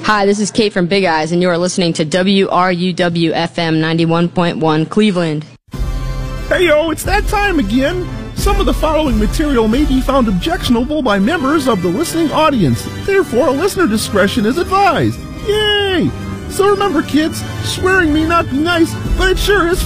Hi, this is Kate from Big Eyes, and you are listening to WRUW-FM 91.1 Cleveland. Hey yo, it's that time again. Some of the following material may be found objectionable by members of the listening audience. Therefore, listener discretion is advised. Yay! So remember, kids, swearing may not be nice, but it sure is